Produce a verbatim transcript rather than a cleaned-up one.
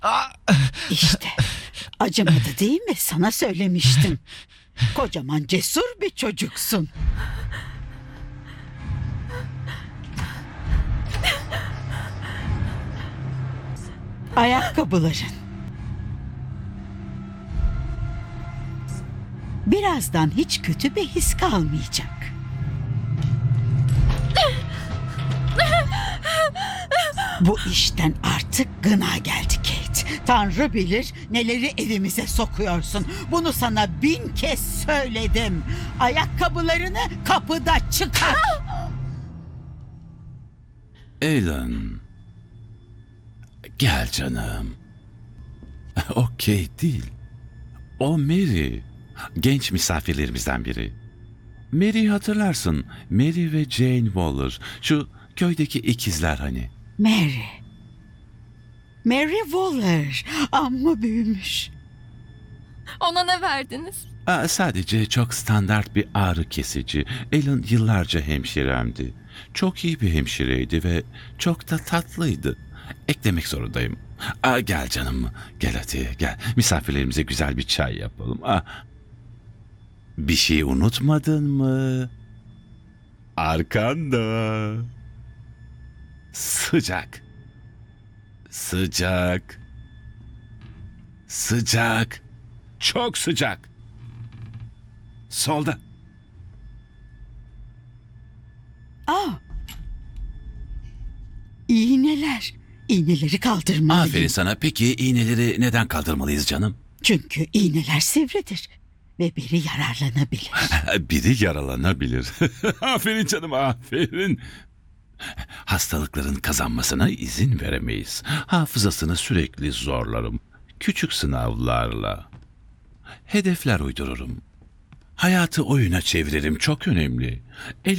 Ah! İşte acımadı değil mi? Sana söylemiştim. Kocaman cesur bir çocuksun. Ayakkabıların. Birazdan hiç kötü bir his kalmayacak. Bu işten artık gına geldi Kate. Tanrı bilir neleri evimize sokuyorsun. Bunu sana bin kez söyledim. Ayakkabılarını kapıda çıkar. Alan. Gel canım. O Kate değil. O Mary. Genç misafirlerimizden biri. Mary'i hatırlarsın. Mary ve Jane Waller. Şu köydeki ikizler hani. Mary. Mary Waller. Amma büyümüş. Ona ne verdiniz? Aa, sadece çok standart bir ağrı kesici. Alan yıllarca hemşiremdi. Çok iyi bir hemşireydi ve çok da tatlıydı. Eklemek zorundayım. Aa, gel canım. Gel hadi gel. Misafirlerimize güzel bir çay yapalım. Aa, bir şey unutmadın mı? Arkanda. Sıcak. Sıcak. Sıcak. Çok sıcak. Solda. Aa. İğneler. İğneleri kaldırmalıyım. Aferin sana. Peki iğneleri neden kaldırmalıyız canım? Çünkü iğneler sivridir ve biri yararlanabilir. Biri yaralanabilir. Aferin canım, aferin. Hastalıkların kazanmasına izin veremeyiz. Hafızasını sürekli zorlarım. Küçük sınavlarla. Hedefler uydururum. Hayatı oyuna çeviririm, çok önemli.